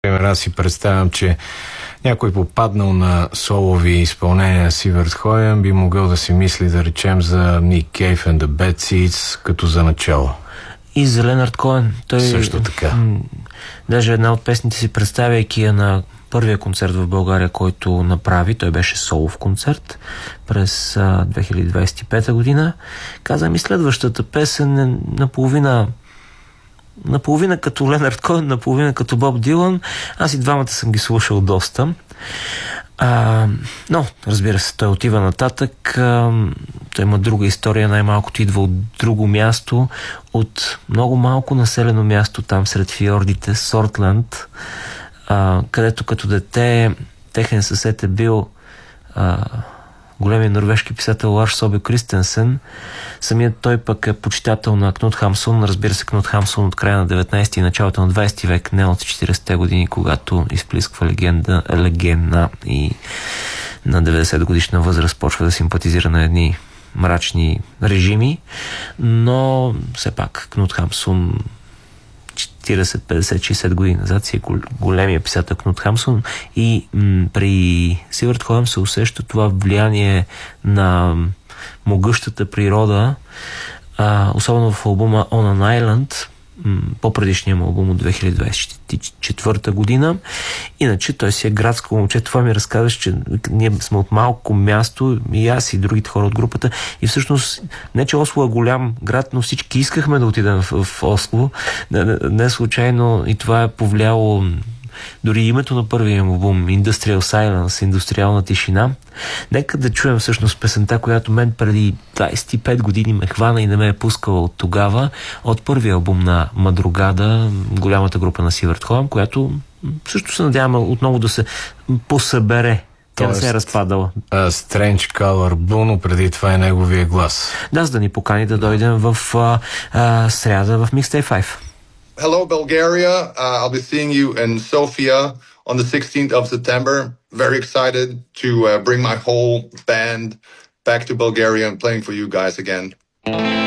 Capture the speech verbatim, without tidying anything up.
Пример, аз си представям, че някой попаднал на солови изпълнения на Сивърт Хоян би могъл да си мисли, да речем, за Ник Кейв and the Bad Seeds като за начало. И за Ленард Коен. Той също така. М- даже една от песните си, представяйки я на първия концерт в България, който направи, той беше солов концерт през а, две хиляди двадесет и пета година, каза ми следващата песен е наполовина наполовина като Ленард Коен, наполовина като Боб Дилан. Аз и двамата съм ги слушал доста. А, но, разбира се, той отива нататък. А, той има друга история, най-малкото идва от друго място, от много малко населено място там сред фиордите, Сортланд, а, където като дете техен съсед е бил а, големия норвежки писател Ларс Собе Кристенсен. Самият той пък е почитател на Кнут Хамсун. Разбира се, Кнут Хамсун от края на деветнадесети и началото на двадесети век, не от четиридесетте години, когато изплисква легенда, легенда и на деветдесет годишна възраст почва да симпатизира на едни мрачни режими. Но все пак Кнут Хамсун четиридесет, петдесет, шейсет години назад си е големия писател Кнут Хамсун и м- при Сивърт Хоян се усеща това влияние на могъщата природа, а, особено в албума On an Island, м- по-предишния му албум от две хиляди двадесет и четвърта година. Иначе той си е градско момче. Това ми разказваш, че ние сме от малко място, и аз и другите хора от групата, и всъщност не че Осло е голям град, но всички искахме да отидем в, в Осло. Не, не, не случайно и това е повлияло дори името на първия му албум Industrial Silence, индустриална тишина. Нека да чуем всъщност песента, която мен преди двадесет и пет години ме хвана и не ме е пускала от тогава, от първия албум на Мадрогада, голямата група на Сивърт Хоян, която също се надяваме отново да се посъбере. Тя не се е разпадала. Uh, Strange Color Blue, преди това е неговия глас. Да, за да ни покани да дойдем в uh, uh, сряда в Mixtape пет. Hello, Bulgaria. Uh, I'll be seeing you in Sofia on the sixteenth of September. Very excited to uh, bring my whole band back to Bulgaria and playing for you guys again.